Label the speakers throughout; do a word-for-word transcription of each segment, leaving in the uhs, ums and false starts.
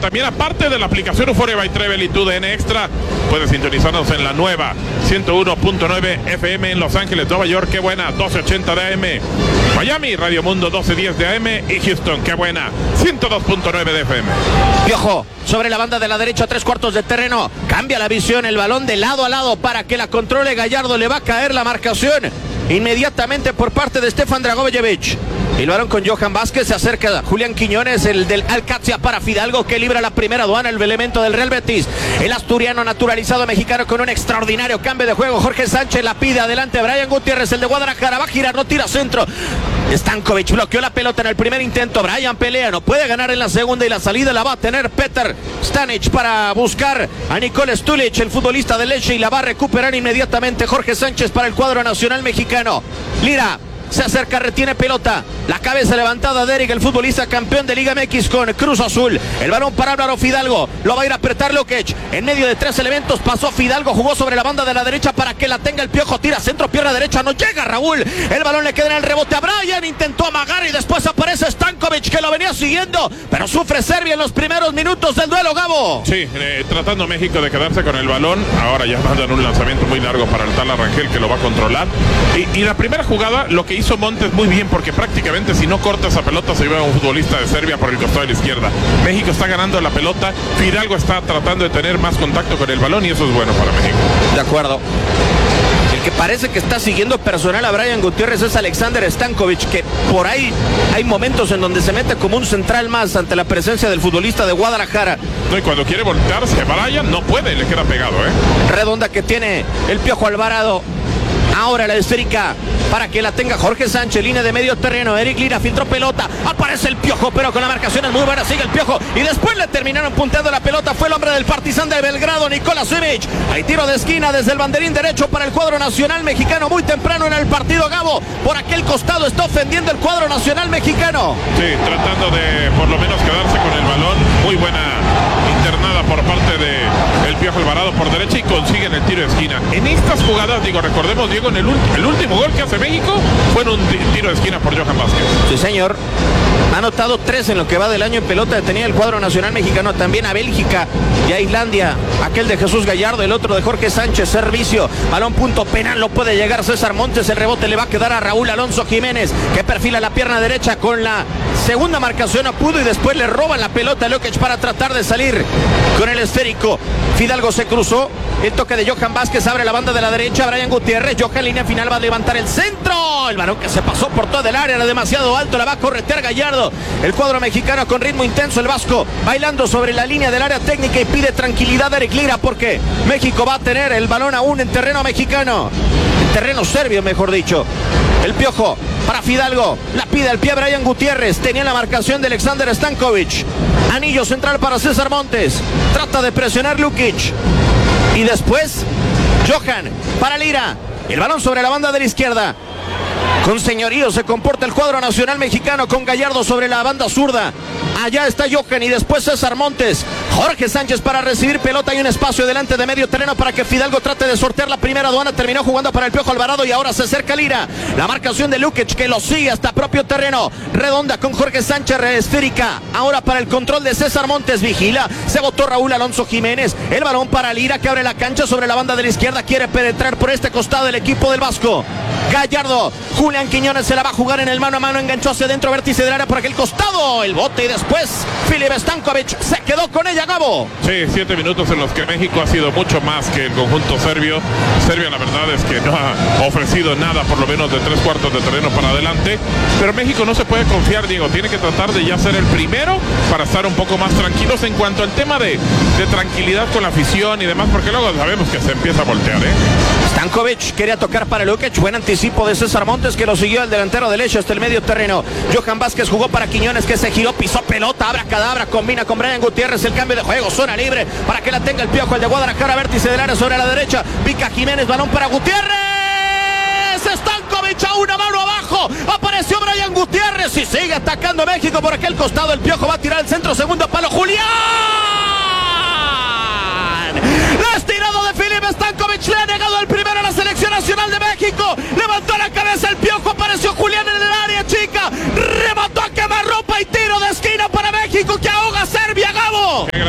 Speaker 1: también, aparte de la aplicación Euphoria by Travel y tu D N Extra, puedes sintonizarnos en la nueva ciento uno punto nueve F M en Los Ángeles, Nueva York, qué buena, doce ochenta de A M. Miami, Radio Mundo doce diez de A M. Y Houston, qué buena, ciento dos punto nueve de F M.
Speaker 2: Piojo, sobre la banda de la derecha, tres cuartos de terreno. Cambia la visión, el balón de lado a lado para que la controle Gallardo. Le va a caer la marcación inmediatamente por parte de Stefan Dragojevic. El balón con Johan Vázquez, se acerca Julián Quiñones, el del Alcatia para Fidalgo, que libra la primera aduana, el elemento del Real Betis. El asturiano naturalizado mexicano con un extraordinario cambio de juego. Jorge Sánchez la pide adelante. Brian Gutiérrez, el de Guadalajara, va a girar, no tira centro. Stankovic bloqueó la pelota en el primer intento. Brian pelea, no puede ganar en la segunda y la salida la va a tener Petar Stanic para buscar a Nicole Stulic, el futbolista de Leche, y la va a recuperar inmediatamente Jorge Sánchez para el cuadro nacional mexicano. Lira se acerca, retiene pelota, la cabeza levantada de Eric, el futbolista campeón de Liga M X con Cruz Azul. El balón para Álvaro Fidalgo, lo va a ir a apretar Lukic. En medio de tres elementos pasó Fidalgo, jugó sobre la banda de la derecha para que la tenga el Piojo. Tira centro, pierna derecha, no llega Raúl. El balón le queda en el rebote a Brian, intentó amagar y después aparece Stankovic, que lo venía siguiendo, pero sufre Serbia en los primeros minutos del duelo, Gabo.
Speaker 1: Sí, eh, tratando México de quedarse con el balón. Ahora ya mandan un lanzamiento muy largo para el tal Rangel, que lo va a controlar. Y, y la primera jugada, lo que hizo Montes muy bien, porque prácticamente si no corta esa pelota se lleva un futbolista de Serbia por el costado de la izquierda. México está ganando la pelota, Fidalgo está tratando de tener más contacto con el balón y eso es bueno para México.
Speaker 2: De acuerdo. El que parece que está siguiendo personal a Brian Gutiérrez es Alexander Stankovic, que por ahí hay momentos en donde se mete como un central más ante la presencia del futbolista de Guadalajara.
Speaker 1: No, y cuando quiere voltearse Brian no puede, le queda pegado, ¿eh?
Speaker 2: Redonda que tiene el Piojo Alvarado. Ahora la esférica para que la tenga Jorge Sánchez, línea de medio terreno. Eric Lira filtró pelota, aparece el Piojo, pero con la marcación es muy buena, sigue el Piojo y después le terminaron punteando la pelota. Fue el hombre del Partizan de Belgrado, Nikola Simic. Hay tiro de esquina desde el banderín derecho para el cuadro nacional mexicano muy temprano en el partido, Gabo. Por aquel costado está ofendiendo el cuadro nacional mexicano.
Speaker 1: Sí, tratando de por lo menos quedarse con el balón. Muy buena internada por parte de el Piojo Alvarado por derecha y consiguen el tiro de esquina. En estas jugadas, digo, recordemos, Diego, en el, el último gol que hace México fue en un tiro de esquina por Johan Vázquez.
Speaker 2: Sí, señor. Ha anotado tres en lo que va del año en pelota detenida el cuadro nacional mexicano. También a Bélgica y a Islandia. Aquel de Jesús Gallardo, el otro de Jorge Sánchez. Servicio, balón punto penal, lo puede llegar César Montes. El rebote le va a quedar a Raúl Alonso Jiménez, que perfila la pierna derecha con la segunda marcación. No pudo y después le roban la pelota a Lukic para tratar de salir con el esférico. Fidalgo se cruzó. El toque de Johan Vázquez abre la banda de la derecha. Brian Gutiérrez, Johan, línea final, va a levantar el centro. El balón que se pasó por todo el área era demasiado alto. La va a corretear Gallardo. El cuadro mexicano con ritmo intenso. El vasco bailando sobre la línea del área técnica y pide tranquilidad a Eric Lira, porque México va a tener el balón aún en terreno mexicano. En terreno serbio, mejor dicho. El Piojo para Fidalgo. La pide al pie Brian Gutiérrez. Tenía la marcación de Alexander Stankovic. Anillo central para César Montes. Trata de presionar Lukic. Y después Johan para Lira. El balón sobre la banda de la izquierda. Con señorío se comporta el cuadro nacional mexicano con Gallardo sobre la banda zurda. Allá está Johan y después César Montes. Jorge Sánchez para recibir pelota. Hay un espacio delante de medio terreno para que Fidalgo trate de sortear la primera aduana. Terminó jugando para el Piojo Alvarado y ahora se acerca Lira. La marcación de Lukic, que lo sigue hasta propio terreno. Redonda con Jorge Sánchez, esférica. Ahora para el control de César Montes. Vigila. Se botó Raúl Alonso Jiménez. El balón para Lira, que abre la cancha sobre la banda de la izquierda. Quiere penetrar por este costado el equipo del Vasco. Gallardo. Julián Quiñones se la va a jugar en el mano a mano. Enganchó hacia dentro, vértice del área por aquel costado. El bote y después Filip Stankovic se quedó con ella, Gabo.
Speaker 1: Sí, siete minutos en los que México ha sido mucho más que el conjunto serbio. Serbia, la verdad es que no ha ofrecido nada, por lo menos de tres cuartos de terreno para adelante. Pero México no se puede confiar, Diego. Tiene que tratar de ya ser el primero para estar un poco más tranquilos en cuanto al tema de, de tranquilidad con la afición y demás, porque luego sabemos que se empieza a voltear, ¿eh?
Speaker 2: Stankovic quería tocar para Lukic. Buen anticipo de César Montes, que lo siguió el delantero del Leche hasta el medio terreno. Johan Vázquez jugó para Quiñones, que se giró, pisó pelota, abra cadabra, combina con Brian Gutiérrez. El cambio de juego, zona libre para que la tenga el Piojo, el de Guadalajara, vértice del área sobre la derecha. Pica Jiménez, balón para Gutiérrez. Stankovic a una mano abajo. Apareció Brian Gutiérrez y sigue atacando México por aquel costado. El Piojo va a tirar el centro, segundo palo. Julián. La estirado de Filip Stankovic, le ha negado el primero a la selección nacional de México. Levantó la cabeza el Piojo, apareció Julián en el área chica. Remató a quemarropa y tiro de esquina para México, que ahoga a Serbia, Gabo.
Speaker 1: En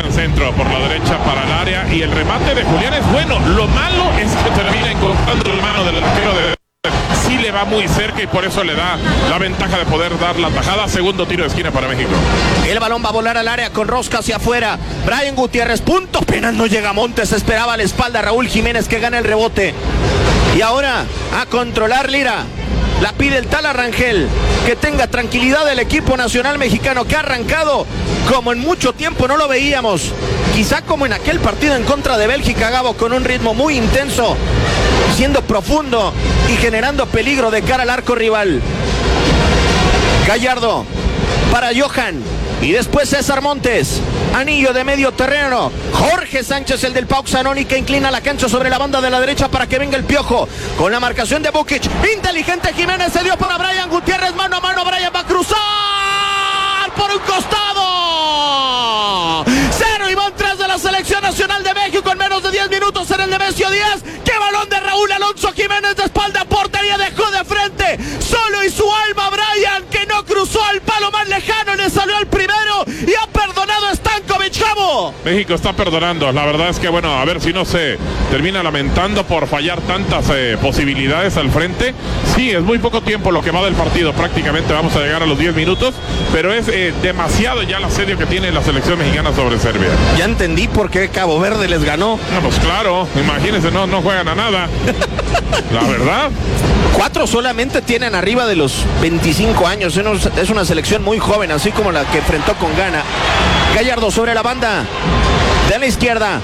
Speaker 1: centro por la derecha para el área y el remate de Julián es bueno. Lo malo es que termina encontrando la mano del arquero de... Sí le va muy cerca y por eso le da la ventaja de poder dar la tajada. Segundo tiro de esquina para México.
Speaker 2: El balón va a volar al área con rosca hacia afuera. Brian Gutiérrez, punto penal, no llega Montes. Esperaba a la espalda Raúl Jiménez que gana el rebote. Y ahora a controlar Lira. La pide el Tala Rangel. Que tenga tranquilidad el equipo nacional mexicano que ha arrancado como en mucho tiempo no lo veíamos. Quizá como en aquel partido en contra de Bélgica, Gabo, con un ritmo muy intenso, siendo profundo y generando peligro de cara al arco rival. Gallardo para Johan y después César Montes. Anillo de medio terreno. Jorge Sánchez, el del Pau Zanoni, que inclina la cancha sobre la banda de la derecha para que venga el Piojo. Con la marcación de Bukic. Inteligente Jiménez, se dio para Brian Gutiérrez. Mano a mano, Brian va a cruzar por un costado. Cero y van tres de la selección nacional de México en menos de diez minutos en el Nemesio Díaz. ¡Qué balón de Raúl Alonso Jiménez de espalda! Portería, dejó de frente. Solo y su alma Brian, que no cruzó al palo más lejano, le salió al primero y ha perdonado a Stankovic. Cabo.
Speaker 1: México está perdonando. La verdad es que, bueno, a ver si no se termina lamentando por fallar tantas eh, posibilidades al frente. Sí, es muy poco tiempo lo que va del partido. Prácticamente vamos a llegar a los diez minutos, pero es eh, demasiado ya el asedio que tiene la selección mexicana sobre Serbia.
Speaker 2: Ya entendí por qué Cabo Verde les ganó.
Speaker 1: No, pues claro, imagínense, no, no juegan a nada. La verdad.
Speaker 2: Cuatro solamente tienen arriba de los veinticinco años. Es una selección muy joven, así como la que enfrentó con Ghana. Gallardo sobre la banda de la izquierda.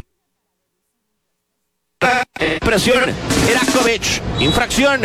Speaker 2: Presión. Erakovic. Infracción.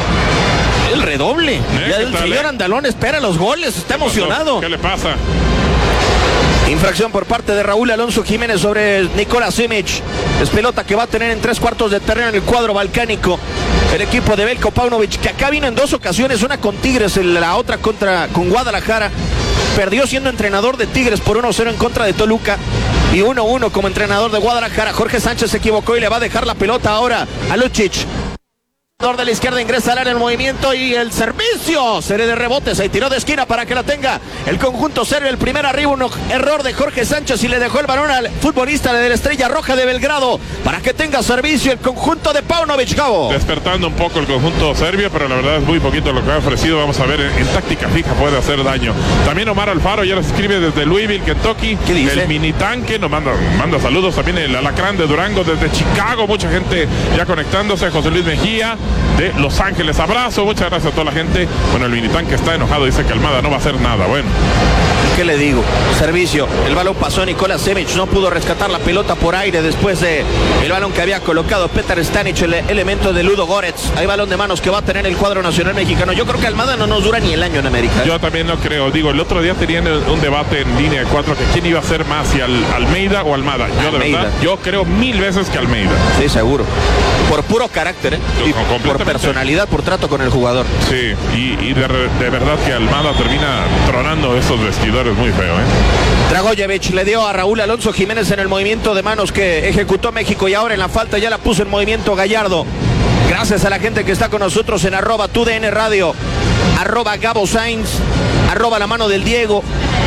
Speaker 2: El redoble.
Speaker 1: ¿Eh?
Speaker 2: Ya el señor Andalón espera los goles. Está emocionado.
Speaker 1: ¿Qué le pasa?
Speaker 2: Infracción por parte de Raúl Alonso Jiménez sobre Nikola Simic. Es pelota que va a tener en tres cuartos de terreno en el cuadro balcánico el equipo de Veljko Paunovic, que acá vino en dos ocasiones, una con Tigres, la otra contra con Guadalajara. Perdió siendo entrenador de Tigres por uno cero en contra de Toluca y uno uno como entrenador de Guadalajara. Jorge Sánchez se equivocó y le va a dejar la pelota ahora a Lucic. De la izquierda ingresa al área en movimiento y el servicio, serie de rebotes, ahí tiró de esquina para que la tenga el conjunto serbio. El primer arriba, un error de Jorge Sánchez y le dejó el balón al futbolista de la Estrella Roja de Belgrado para que tenga servicio el conjunto de Paunovic. Gabo.
Speaker 1: Despertando un poco el conjunto serbio, pero la verdad es muy poquito lo que ha ofrecido. Vamos a ver, en, en táctica fija puede hacer daño. También Omar Alfaro ya les escribe desde Louisville, Kentucky.
Speaker 2: ¿Qué dice?
Speaker 1: El mini tanque nos manda, manda saludos. También el Alacrán de Durango desde Chicago, mucha gente ya conectándose. José Luis Mejía de Los Ángeles, abrazo, muchas gracias a toda la gente. Bueno, el minitanque está enojado, dice que Almada no va a hacer nada. Bueno,
Speaker 2: ¿qué le digo? Servicio, el balón pasó a Nikola Simic, no pudo rescatar la pelota por aire después de el balón que había colocado Petar Stanic, el elemento de Ludo Goretz. Hay balón de manos que va a tener el cuadro nacional mexicano. Yo creo que Almada no nos dura ni el año en América.
Speaker 1: Yo también no creo. Digo, el otro día tenían un debate en línea de cuatro que quién iba a ser más, si al, Almeida o Almada. Yo de
Speaker 2: Almeida.
Speaker 1: verdad, yo creo mil veces que Almeida.
Speaker 2: Sí, seguro. Por puro carácter, ¿eh? Y por personalidad, por trato con el jugador.
Speaker 1: Sí, y, y de, de verdad que Almada termina tronando esos vestidores muy feo, ¿eh?
Speaker 2: Dragojevic le dio a Raúl Alonso Jiménez en el movimiento de manos que ejecutó México y ahora en la falta ya la puso en movimiento Gallardo. Gracias a la gente que está con nosotros en arroba tu D N Radio, arroba Gabo Sainz, arroba la mano del Diego,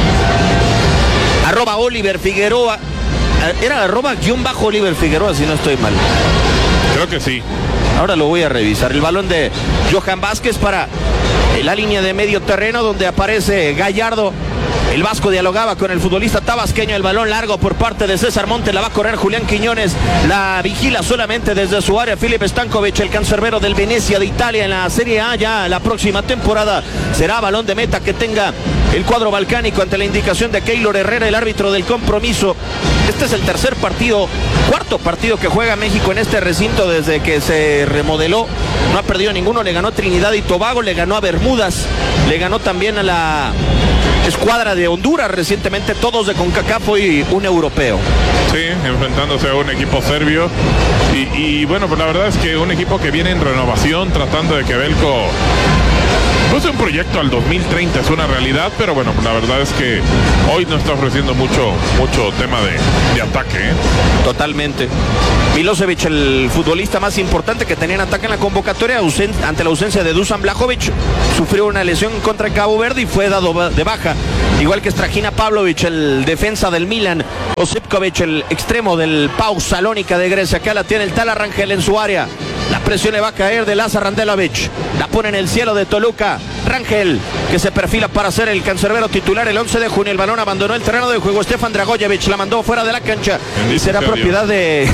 Speaker 2: arroba Oliver Figueroa. Era arroba guión bajo Oliver Figueroa, si no estoy mal.
Speaker 1: Creo que sí.
Speaker 2: Ahora lo voy a revisar. El balón de Johan Vázquez para la línea de medio terreno donde aparece Gallardo. El vasco dialogaba con el futbolista tabasqueño. El balón largo por parte de César Montes. La va a correr Julián Quiñones. La vigila solamente desde su área Filip Stankovic, el cancerbero del Venecia de Italia en la Serie A. Ya la próxima temporada será balón de meta que tenga el cuadro balcánico ante la indicación de Keylor Herrera, el árbitro del compromiso. Este es el tercer partido, cuarto partido que juega México en este recinto desde que se remodeló. No ha perdido ninguno. Le ganó Trinidad y Tobago, le ganó a Bermudas, le ganó también a la escuadra de Honduras recientemente, todos de CONCACAF y un europeo.
Speaker 1: Sí, enfrentándose a un equipo serbio y, y bueno, pues la verdad es que un equipo que viene en renovación, tratando de que Veljko pues un proyecto al dos mil treinta es una realidad, pero bueno, la verdad es que hoy no está ofreciendo mucho, mucho tema de, de ataque, ¿eh?
Speaker 2: Totalmente. Milosevic, el futbolista más importante que tenía en ataque en la convocatoria, ante la ausencia de Dusan Vlahovic, sufrió una lesión contra Cabo Verde y fue dado de baja. Igual que Strahina Pavlovic, el defensa del Milan, Osipkovic, el extremo del PAOK Salónica de Grecia. Acá la tiene el Tala Rangel en su área. La presión le va a caer de Lazar Randelovic. La pone en el cielo de Toluca. Rangel, que se perfila para ser el cancerbero titular el once de junio. El balón abandonó el terreno de juego. Stefan Dragojevic la mandó fuera de la cancha. Y será propiedad de...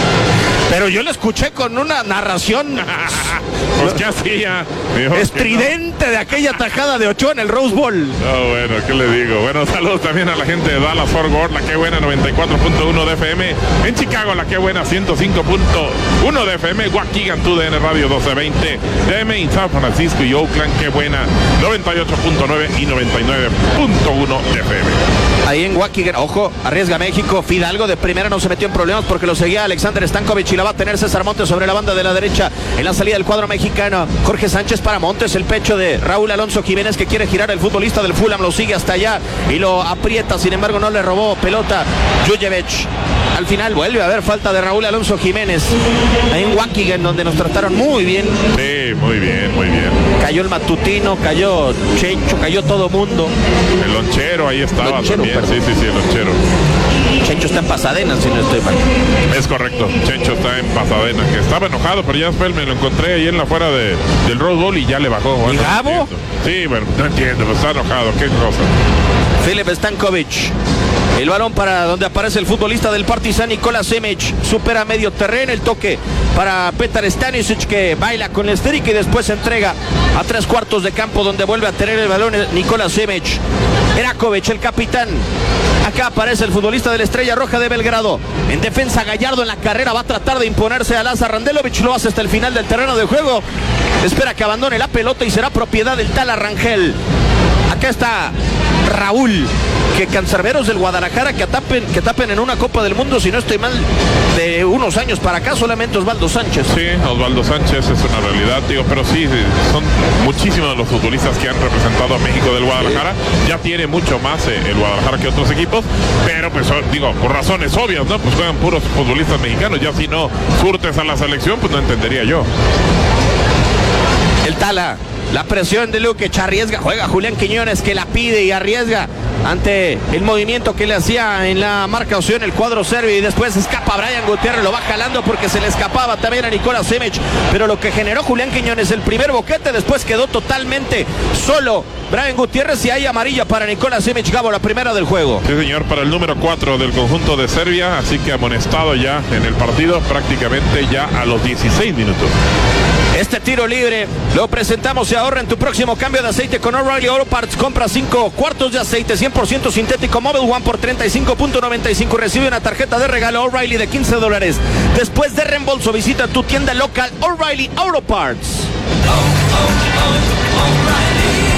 Speaker 2: Pero yo lo escuché con una narración
Speaker 1: pues qué hacía
Speaker 2: estridente no. De aquella tajada de Ochoa en el Rose Bowl.
Speaker 1: No, bueno, ¿qué le digo? Bueno, saludos también a la gente de Dallas Fort Worth, la que buena noventa y cuatro punto uno de F M. En Chicago, la que buena ciento cinco punto uno de F M. Waukegan, T U D N Radio doce veinte de M. En San Francisco y Oakland, que buena noventa y ocho punto nueve y noventa y nueve punto uno de F M.
Speaker 2: Ahí en Waukegan, ojo, arriesga México. Fidalgo de primera no se metió en problemas porque lo seguía Alexander Stankovic y la va a tener César Montes sobre la banda de la derecha en la salida del cuadro mexicano. Jorge Sánchez para Montes, el pecho de Raúl Alonso Jiménez, que quiere girar el futbolista del Fulham, lo sigue hasta allá y lo aprieta, sin embargo no le robó pelota Jujevic. Al final vuelve a haber falta de Raúl Alonso Jiménez ahí en Waukegan, donde nos trataron muy bien.
Speaker 1: Sí, muy bien, muy bien.
Speaker 2: Cayó el matutino, cayó Chencho, cayó todo mundo.
Speaker 1: El lonchero ahí estaba
Speaker 2: lonchero,
Speaker 1: también, perdón. sí, sí, sí, el lonchero.
Speaker 2: Chencho está en Pasadena, si no estoy mal.
Speaker 1: Es correcto, Chencho está en Pasadena, que estaba enojado, pero ya después me lo encontré ahí en la fuera de, del Rose Bowl y ya le bajó. Bueno,
Speaker 2: ¿Y Gabo?
Speaker 1: No sí, bueno, no entiendo, pero está enojado, qué cosa.
Speaker 2: Filip Stankovic. El balón para donde aparece el futbolista del Partizan, Nikola Simic. Supera medio terreno, el toque para Petar Stanisic, que baila con el Sterik y después se entrega a tres cuartos de campo, donde vuelve a tener el balón Nikola Simic. Erakovic, el capitán. Acá aparece el futbolista de la Estrella Roja de Belgrado. En defensa, Gallardo en la carrera va a tratar de imponerse a Lazar Randelovic. Lo hace hasta el final del terreno de juego. Espera que abandone la pelota y será propiedad del Tala Rangel. Acá está Raúl, que cancerberos del Guadalajara que tapen, que tapen en una Copa del Mundo, si no estoy mal, de unos años para acá, solamente Osvaldo Sánchez.
Speaker 1: Sí, Osvaldo Sánchez es una realidad, digo, pero sí, son muchísimos de los futbolistas que han representado a México del Guadalajara. Sí. Ya tiene mucho más eh, el Guadalajara que otros equipos, pero pues digo, por razones obvias, ¿no? Pues juegan puros futbolistas mexicanos, ya si no surtes a la selección, pues no entendería yo.
Speaker 2: El Tala, la presión de Lukic, arriesga, juega Julián Quiñones, que la pide y arriesga ante el movimiento que le hacía en la marcación el cuadro serbio, y después escapa Brian Gutiérrez, lo va jalando porque se le escapaba también a Nikola Simic, pero lo que generó Julián Quiñones, el primer boquete, después quedó totalmente solo Brian Gutiérrez y hay amarilla para Nikola Simic. Gabo, la primera del juego.
Speaker 1: Sí, señor, para el número cuatro del conjunto de Serbia, así que amonestado ya en el partido, prácticamente ya a los dieciséis minutos.
Speaker 2: Este tiro libre lo presentamos y ahorra en tu próximo cambio de aceite con O'Reilly Auto Parts. Compra cinco cuartos de aceite cien por ciento sintético Mobil One por treinta y cinco punto noventa y cinco. Recibe una tarjeta de regalo O'Reilly de quince dólares. Después de reembolso, visita tu tienda local O'Reilly Auto Parts. Oh, oh, oh, O'Reilly.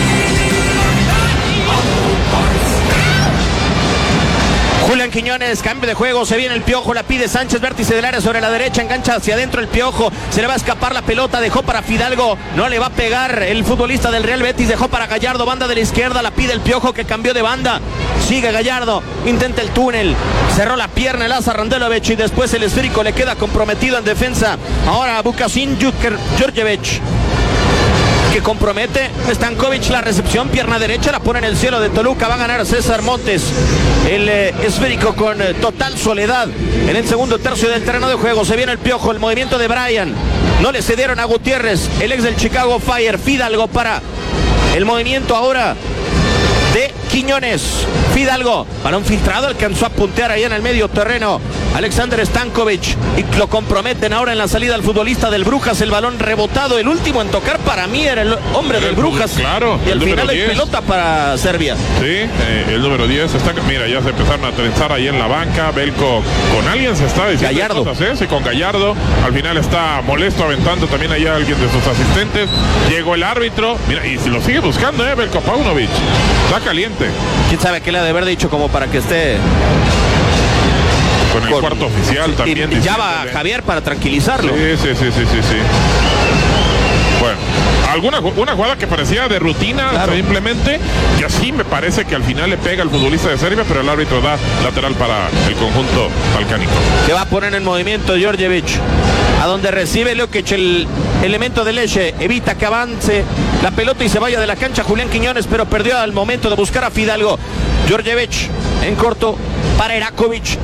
Speaker 2: Julián Quiñones, cambio de juego, se viene el Piojo, la pide Sánchez, vértice del área sobre la derecha, engancha hacia adentro el Piojo, se le va a escapar la pelota, dejó para Fidalgo, no le va a pegar el futbolista del Real Betis, dejó para Gallardo, banda de la izquierda, la pide el Piojo que cambió de banda, sigue Gallardo, intenta el túnel, cerró la pierna el Lazar Randelovic y después el esférico le queda comprometido en defensa. Ahora Vukasin Djurdjevic, que compromete Stankovic, la recepción, pierna derecha, la pone en el cielo de Toluca, va a ganar César Montes, el eh, esférico con eh, total soledad en el segundo tercio del terreno de juego. Se viene el Piojo, el movimiento de Brian, no le cedieron a Gutiérrez, el ex del Chicago Fire. Fidalgo para el movimiento ahora de Quiñones. Fidalgo, balón filtrado, alcanzó a puntear ahí en el medio terreno Alexander Stankovic y lo comprometen ahora en la salida al futbolista del Brujas. El balón rebotado, el último en tocar para mí era el hombre del Brujas.
Speaker 1: Claro,
Speaker 2: y al final hay pelota para Serbia.
Speaker 1: Sí, eh, el número diez está, mira, ya se empezaron a trenzar ahí en la banca. Belko con alguien se está diciendo
Speaker 2: Gallardo.
Speaker 1: Cosas, ¿eh? Sí, con Gallardo. Al final está molesto, aventando también allá alguien de sus asistentes. Llegó el árbitro, mira, y si lo sigue buscando, eh, Belko Paunovic. Está caliente.
Speaker 2: ¿Quién sabe qué le ha de haber dicho como para que esté
Speaker 1: con el con, cuarto oficial también?
Speaker 2: Y ya va Javier para tranquilizarlo.
Speaker 1: Sí, sí, sí, sí, sí, sí. Bueno. alguna una jugada que parecía de rutina, claro, simplemente, que así me parece que al final le pega al futbolista de Serbia, pero el árbitro da lateral para el conjunto balcánico.
Speaker 2: Se va a poner en movimiento Djordjevic, a donde recibe Ljokic, el elemento de Leche, evita que avance la pelota y se vaya de la cancha Julián Quiñones, pero perdió al momento de buscar a Fidalgo. Djordjevic en corto para Erakovic.